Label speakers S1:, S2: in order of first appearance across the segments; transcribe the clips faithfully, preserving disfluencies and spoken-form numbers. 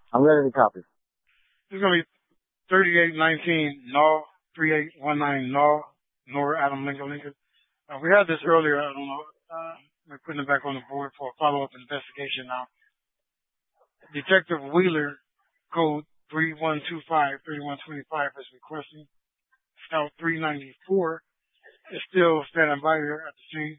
S1: I'm ready to copy.
S2: This is going to be thirty-eight nineteen, N O, thirty-eight nineteen, N O, Nor Adam Lincoln Lincoln. Uh, we had this earlier. I don't know. Uh, we're putting it back on the board for a follow-up investigation now. Detective Wheeler, code three one two five, three one two five, is requesting. Scout three ninety-four is still standing by here at the scene.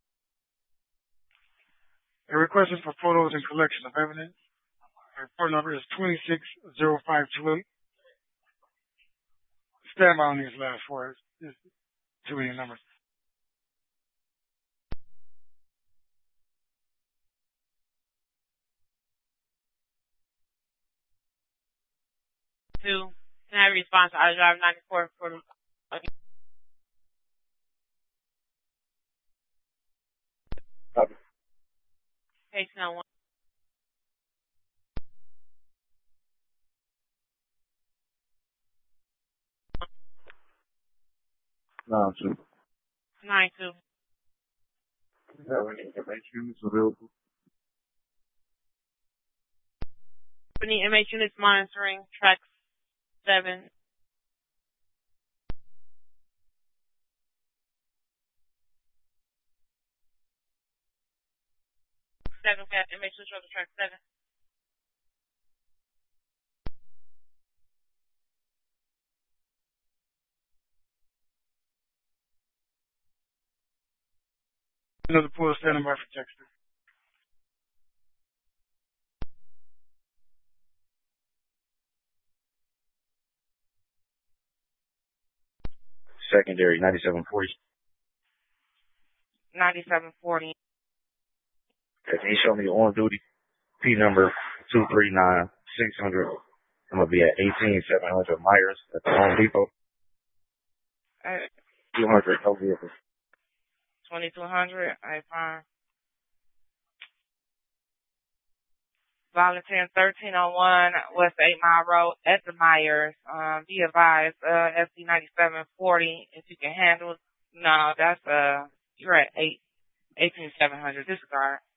S2: They're requesting for photos and collection of evidence. The report number is two six zero five two eight. Stand by on these last four. There's too many numbers.
S3: Two. Can I have a response to Auto Driver ninety-four for
S1: Copy.
S3: case number one?
S1: No, two.
S3: Nine two.
S1: Do you have any information units available?
S3: Company M H units monitoring track seven. Seven cat M H units on track seven.
S2: Another pool standing by for Texas.
S1: Secondary, ninety-seven forty.
S3: Ninety-seven forty.
S1: Okay, can you show me on duty? P number two three nine six hundred. I'm gonna be at eighteen seven hundred Myers at the Home Depot.
S3: Uh,
S1: two hundred, no vehicles.
S3: twenty-two hundred. Alright, fine. Volunteer thirteen oh one West eight Mile Road at the Myers. Um, be advised, uh, S D ninety-seven forty. If you can handle, no, that's, uh, you're at eight, eighteen seven hundred. Disregard.